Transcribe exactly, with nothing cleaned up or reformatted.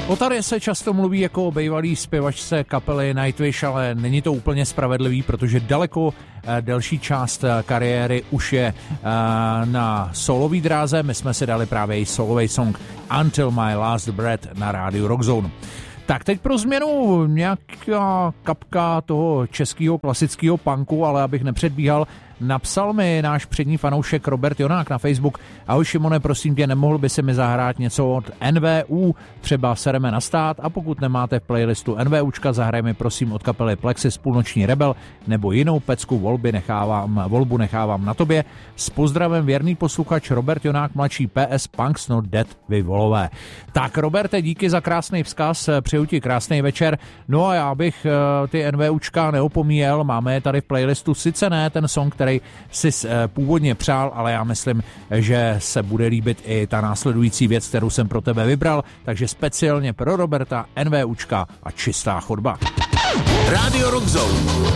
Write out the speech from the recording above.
O tady se často mluví jako o bývalý zpěvačce kapely Nightwish, ale není to úplně spravedlivý, protože daleko delší část kariéry už je na solový dráze. My jsme si dali právě i solový song Until My Last Breath na rádiu Rockzone. Tak teď pro změnu nějaká kapka toho českého klasického punku, ale abych nepředbíhal, napsal mi náš přední fanoušek Robert Jonák na Facebook: ahoj Šimone, prosím tě, nemohl by se mi zahrát něco od N V U, třeba Sereme na stát, a pokud nemáte v playlistu NVUčka, zahraj mi prosím od kapely Plexis Půlnoční rebel nebo jinou pecku, volby nechávám, volbu nechávám na tobě. S pozdravem věrný posluchač Robert Jonák mladší, P S Punks Not Dead, vy volové. Tak Roberte, díky za krásný vzkaz, přeju ti krásný večer. No a já bych ty NVUčka neopomíjel, máme je tady v playlistu, sice ne ten song, který si původně přál, ale já myslím, že se bude líbit i ta následující věc, kterou jsem pro tebe vybral, takže speciálně pro Roberta NVUčka a Čistá chodba. Radio Rockzone.